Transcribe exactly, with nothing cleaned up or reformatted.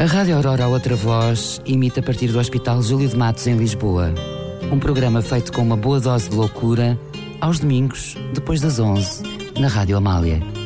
A Rádio Aurora, a outra voz, imita a partir do Hospital Júlio de Matos, em Lisboa. Um programa feito com uma boa dose de loucura, aos domingos, depois das onze, na Rádio Amália.